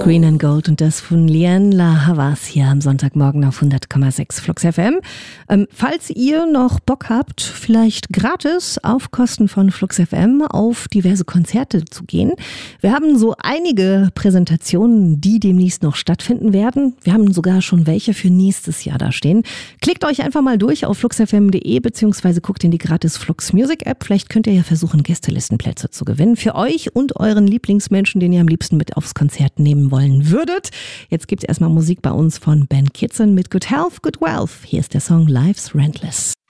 Green and Gold und das von Lianne La Havas hier am Sonntagmorgen auf 100,6 Flux FM. Falls ihr noch Bock habt, vielleicht gratis auf Kosten von Flux FM auf diverse Konzerte zu gehen. Wir haben so einige Präsentationen, die demnächst noch stattfinden werden. Wir haben sogar schon welche für nächstes Jahr da stehen. Klickt euch einfach mal durch auf fluxfm.de beziehungsweise guckt in die gratis Flux Music App. Vielleicht könnt ihr ja versuchen, Gästelistenplätze zu gewinnen für euch und euren Lieblingsmenschen, den ihr am liebsten mit aufs Konzert nehmen wollen würdet. Jetzt gibt es erstmal Musik bei uns von Ben Kitson mit Good Health, Good Wealth. Hier ist der Song Life's Rentless.